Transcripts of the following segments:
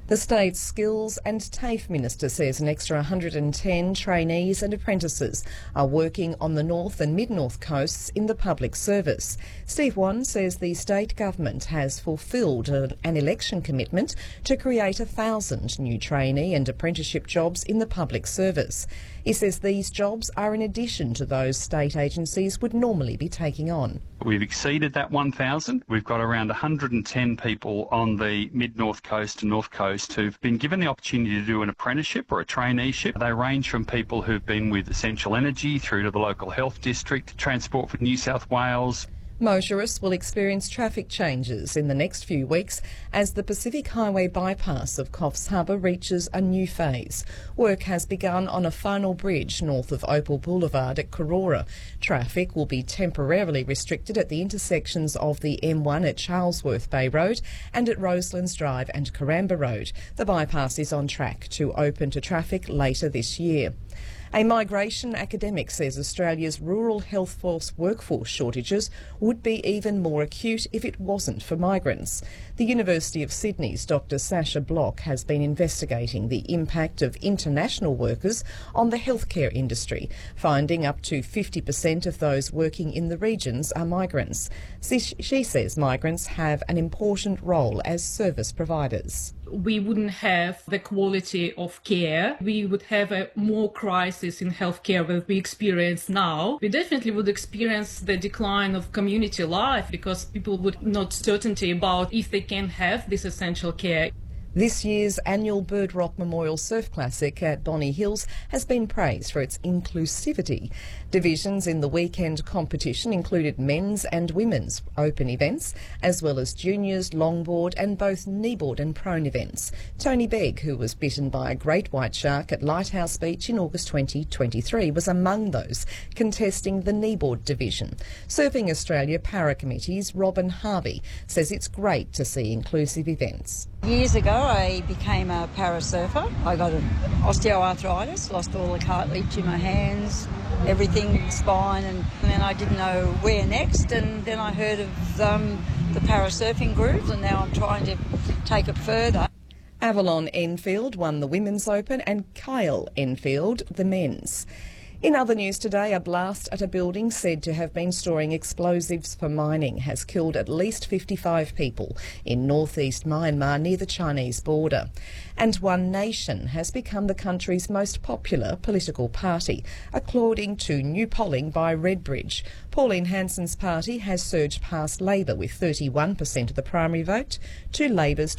The state's Skills and TAFE Minister says an extra 110 trainees and apprentices are working on the north and mid-north coasts in the public service. Steve Wan says the state government has fulfilled an election commitment to create 1,000 new trainee and apprenticeship jobs in the public service. He says these jobs are in addition to those state agencies would normally be taking on. We've exceeded that 1,000. We've got around 110 people on the mid-north coast and north coast who've been given the opportunity to do an apprenticeship or a traineeship. They range from people who've been with Essential Energy through to the local health district, Transport for New South Wales. Motorists will experience traffic changes in the next few weeks as the Pacific Highway bypass of Coffs Harbour reaches a new phase. Work has begun on a final bridge north of Opal Boulevard at Karora. Traffic will be temporarily restricted at the intersections of the M1 at Charlesworth Bay Road and at Roselands Drive and Karamba Road. The bypass is on track to open to traffic later this year. A migration academic says Australia's rural health force workforce shortages would be even more acute if it wasn't for migrants. The University of Sydney's Dr Sasha Block has been investigating the impact of international workers on the healthcare industry, finding up to 50% of those working in the regions are migrants. She says migrants have an important role as service providers. We wouldn't have the quality of care. We would have a more crisis in healthcare than we experience now. We definitely would experience the decline of community life because people would not certainty about if they can have this essential care. This year's annual Bird Rock Memorial Surf Classic at Bonny Hills has been praised for its inclusivity. Divisions in the weekend competition included men's and women's open events, as well as juniors, longboard and both kneeboard and prone events. Tony Begg, who was bitten by a great white shark at Lighthouse Beach in August 2023, was among those contesting the kneeboard division. Surfing Australia Para Committee's Robin Harvey says it's great to see inclusive events. Years ago I became a parasurfer. I got osteoarthritis, lost all the cartilage in my hands, everything, spine, and then I didn't know where next, and then I heard of the parasurfing group, and now I'm trying to take it further. Avalon Enfield won the Women's Open and Kyle Enfield the men's. In other news today, a blast at a building said to have been storing explosives for mining has killed at least 55 people in northeast Myanmar near the Chinese border. And One Nation has become the country's most popular political party, according to new polling by Redbridge. Pauline Hanson's party has surged past Labor with 31% of the primary vote to Labor's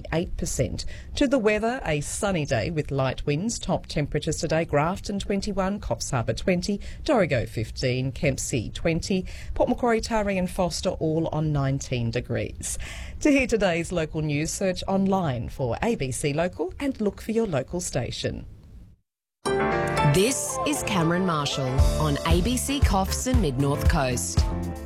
28%. To the weather, a sunny day with light winds, top temperatures today, Grafton 21, Coffs Harbour 20, Dorrigo 15, Kempsey 20, Port Macquarie, Taree and Foster all on 19 degrees. To hear today's local news, search online for ABC Local and look for your local station. This is Cameron Marshall on ABC Coffs and Mid-North Coast.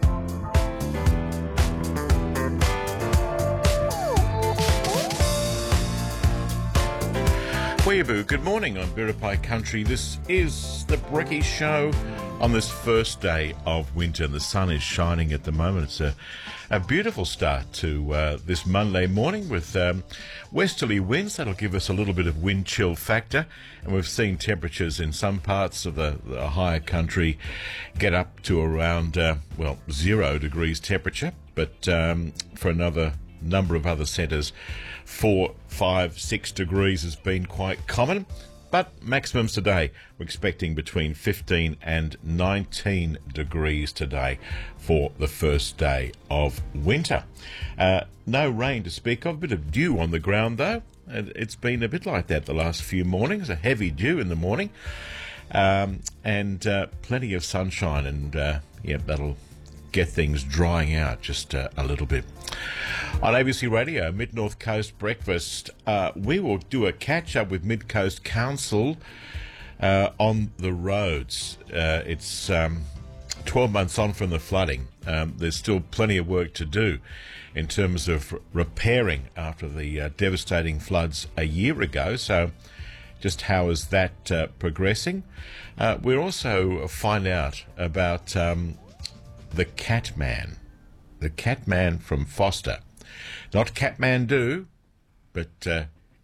Weeaboo, good morning on Biripi Country. This is the Brekkie Show on this first day of winter. The sun is shining at the moment. It's a beautiful start to this Monday morning with westerly winds. That'll give us a little bit of wind chill factor. And we've seen temperatures in some parts of the higher country get up to around, 0 degrees temperature. But for another number of other centres, 4, 5, 6 degrees has been quite common. But maximums today, we're expecting between 15 and 19 degrees today for the first day of winter. No rain to speak of, a bit of dew on the ground though. It's been a bit like that the last few mornings, a heavy dew in the morning, and plenty of sunshine, and that'll get things drying out just a little bit. On ABC Radio, Mid-North Coast Breakfast, we will do a catch-up with Mid-Coast Council on the roads. It's 12 months on from the flooding. There's still plenty of work to do in terms of repairing after the devastating floods a year ago. So just how is that progressing? We'll also find out about the Catman. The Catman from Foster. Not Kathmandu, but